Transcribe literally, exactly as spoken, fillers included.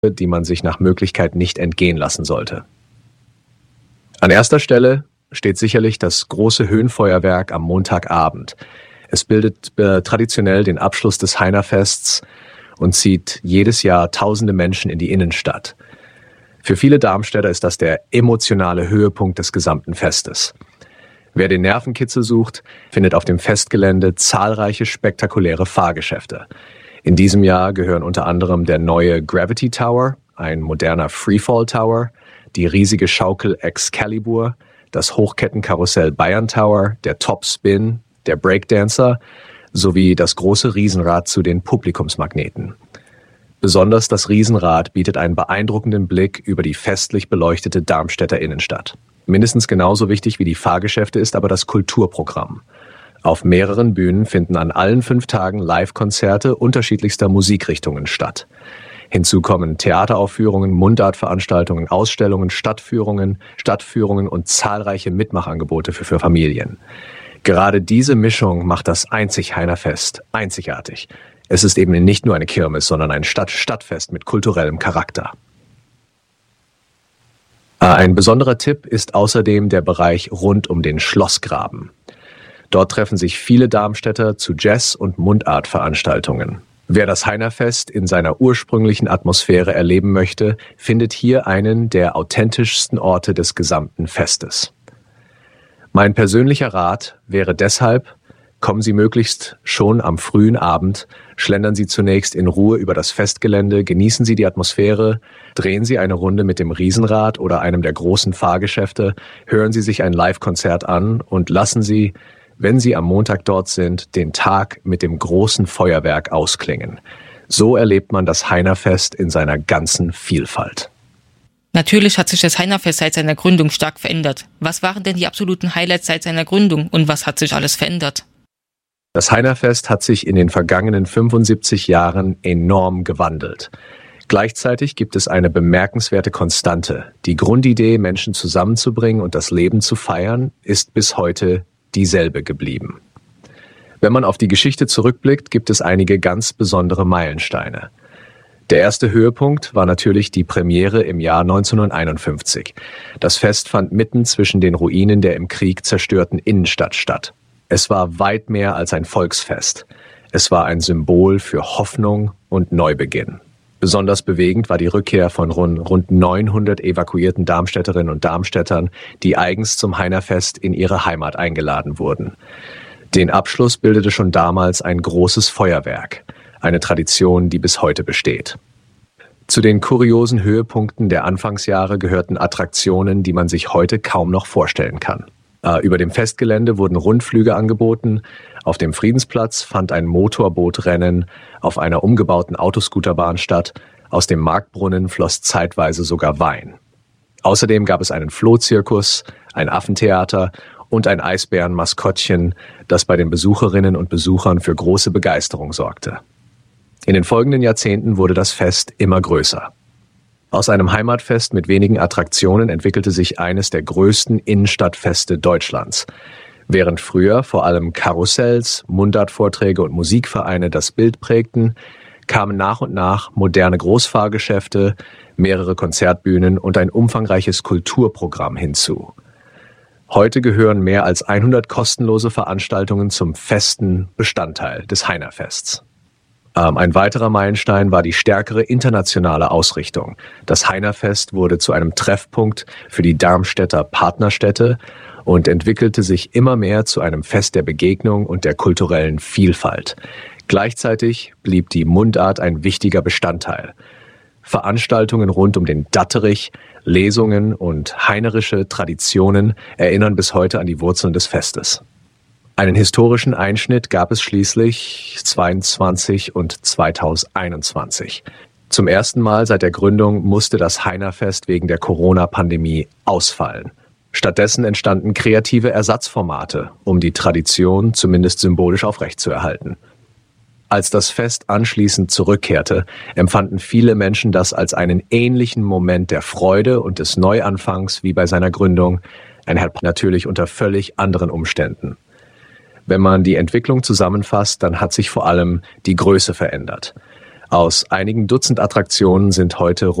die man sich nach Möglichkeit nicht entgehen lassen sollte. An erster Stelle steht sicherlich das große Höhenfeuerwerk am Montagabend. Es bildet äh, traditionell den Abschluss des Heinerfests und zieht jedes Jahr tausende Menschen in die Innenstadt. Für viele Darmstädter ist das der emotionale Höhepunkt des gesamten Festes. Wer den Nervenkitzel sucht, findet auf dem Festgelände zahlreiche spektakuläre Fahrgeschäfte. In diesem Jahr gehören unter anderem der neue Gravity Tower, ein moderner Freefall Tower, die riesige Schaukel Excalibur, das Hochkettenkarussell Bayern Tower, der Top Spin, der Breakdancer sowie das große Riesenrad zu den Publikumsmagneten. Besonders das Riesenrad bietet einen beeindruckenden Blick über die festlich beleuchtete Darmstädter Innenstadt. Mindestens genauso wichtig wie die Fahrgeschäfte ist aber das Kulturprogramm. Auf mehreren Bühnen finden an allen fünf Tagen Live-Konzerte unterschiedlichster Musikrichtungen statt. Hinzu kommen Theateraufführungen, Mundartveranstaltungen, Ausstellungen, Stadtführungen, Stadtführungen und zahlreiche Mitmachangebote für, für Familien. Gerade diese Mischung macht das Einzig-Heinerfest einzigartig. Es ist eben nicht nur eine Kirmes, sondern ein Stadt-Stadtfest mit kulturellem Charakter. Ein besonderer Tipp ist außerdem der Bereich rund um den Schlossgraben. Dort treffen sich viele Darmstädter zu Jazz- und Mundartveranstaltungen. Wer das Heinerfest in seiner ursprünglichen Atmosphäre erleben möchte, findet hier einen der authentischsten Orte des gesamten Festes. Mein persönlicher Rat wäre deshalb: Kommen Sie möglichst schon am frühen Abend, schlendern Sie zunächst in Ruhe über das Festgelände, genießen Sie die Atmosphäre, drehen Sie eine Runde mit dem Riesenrad oder einem der großen Fahrgeschäfte, hören Sie sich ein Live-Konzert an und lassen Sie, wenn Sie am Montag dort sind, den Tag mit dem großen Feuerwerk ausklingen. So erlebt man das Heinerfest in seiner ganzen Vielfalt. Natürlich hat sich das Heinerfest seit seiner Gründung stark verändert. Was waren denn die absoluten Highlights seit seiner Gründung und was hat sich alles verändert? Das Heinerfest hat sich in den vergangenen fünfundsiebzig Jahren enorm gewandelt. Gleichzeitig gibt es eine bemerkenswerte Konstante. Die Grundidee, Menschen zusammenzubringen und das Leben zu feiern, ist bis heute dieselbe geblieben. Wenn man auf die Geschichte zurückblickt, gibt es einige ganz besondere Meilensteine. Der erste Höhepunkt war natürlich die Premiere im Jahr neunzehnhunderteinundfünfzig. Das Fest fand mitten zwischen den Ruinen der im Krieg zerstörten Innenstadt statt. Es war weit mehr als ein Volksfest. Es war ein Symbol für Hoffnung und Neubeginn. Besonders bewegend war die Rückkehr von rund neunhundert evakuierten Darmstädterinnen und Darmstädtern, die eigens zum Heinerfest in ihre Heimat eingeladen wurden. Den Abschluss bildete schon damals ein großes Feuerwerk, eine Tradition, die bis heute besteht. Zu den kuriosen Höhepunkten der Anfangsjahre gehörten Attraktionen, die man sich heute kaum noch vorstellen kann. Äh, über dem Festgelände wurden Rundflüge angeboten, auf dem Friedensplatz fand ein Motorbootrennen auf einer umgebauten Autoscooterbahn statt, aus dem Marktbrunnen floss zeitweise sogar Wein. Außerdem gab es einen Flohzirkus, ein Affentheater und ein Eisbärenmaskottchen, das bei den Besucherinnen und Besuchern für große Begeisterung sorgte. In den folgenden Jahrzehnten wurde das Fest immer größer. Aus einem Heimatfest mit wenigen Attraktionen entwickelte sich eines der größten Innenstadtfeste Deutschlands. Während früher vor allem Karussells, Mundartvorträge und Musikvereine das Bild prägten, kamen nach und nach moderne Großfahrgeschäfte, mehrere Konzertbühnen und ein umfangreiches Kulturprogramm hinzu. Heute gehören mehr als hundert kostenlose Veranstaltungen zum festen Bestandteil des Heinerfests. Ähm, ein weiterer Meilenstein war die stärkere internationale Ausrichtung. Das Heinerfest wurde zu einem Treffpunkt für die Darmstädter Partnerstädte und entwickelte sich immer mehr zu einem Fest der Begegnung und der kulturellen Vielfalt. Gleichzeitig blieb die Mundart ein wichtiger Bestandteil. Veranstaltungen rund um den Datterich, Lesungen und heinerische Traditionen erinnern bis heute an die Wurzeln des Festes. Einen historischen Einschnitt gab es schließlich zweiundzwanzig und zweitausendeinundzwanzig. Zum ersten Mal seit der Gründung musste das Heinerfest wegen der Corona-Pandemie ausfallen. Stattdessen entstanden kreative Ersatzformate, um die Tradition zumindest symbolisch aufrechtzuerhalten. Als das Fest anschließend zurückkehrte, empfanden viele Menschen das als einen ähnlichen Moment der Freude und des Neuanfangs wie bei seiner Gründung, ein natürlich unter völlig anderen Umständen. Wenn man die Entwicklung zusammenfasst, dann hat sich vor allem die Größe verändert. Aus einigen Dutzend Attraktionen sind heute